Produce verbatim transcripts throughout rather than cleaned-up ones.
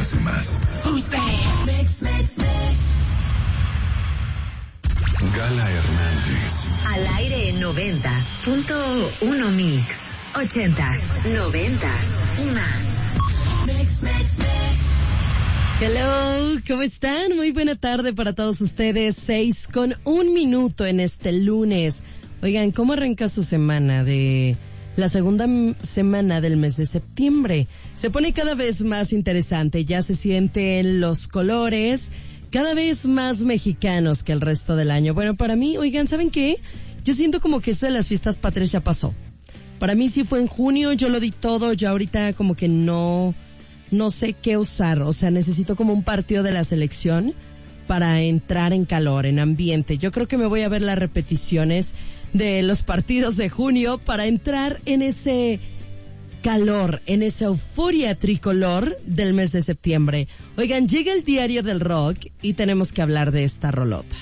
noventas y más. Who's bad? Mix, mix, mix. Gala Hernández. Al aire en noventa punto uno Mix. Ochentas, noventas y más. Mix, mix, mix. Hello, ¿cómo están? Muy buena tarde para todos ustedes. Seis con un minuto en este lunes. Oigan, ¿cómo arranca su semana de la segunda m- semana del mes de septiembre? Se pone cada vez más interesante, ya se sienten los colores cada vez más mexicanos que el resto del año. Bueno, para mí, oigan, ¿saben qué? Yo siento como que esto de las fiestas patrias ya pasó. Para mí sí fue en junio, yo lo di todo, ya ahorita como que no, no sé qué usar. O sea, necesito como un partido de la selección para entrar en calor, en ambiente. Yo creo que me voy a ver las repeticiones de los partidos de junio para entrar en ese calor, en esa euforia tricolor del mes de septiembre. Oigan, llega el diario del rock y tenemos que hablar de esta rolota.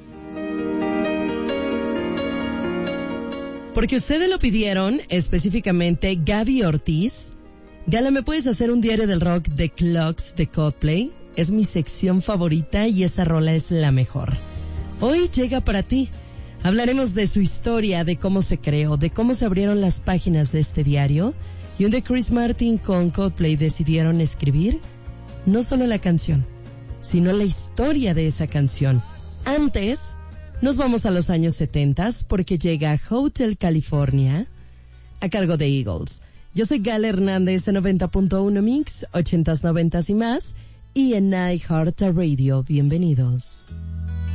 Porque ustedes lo pidieron, específicamente Gaby Ortiz. Gala, ¿me puedes hacer un diario del rock de Clocks de Coldplay? Es mi sección favorita y esa rola es la mejor. Hoy llega para ti. Hablaremos de su historia, de cómo se creó, de cómo se abrieron las páginas de este diario y donde Chris Martin con Coldplay decidieron escribir no solo la canción, sino la historia de esa canción. Antes, nos vamos a los años setentas porque llega Hotel California a cargo de Eagles. Yo soy Gala Hernández en noventa punto uno Mix, ochentas, noventas y más, y en iHeartRadio. Bienvenidos.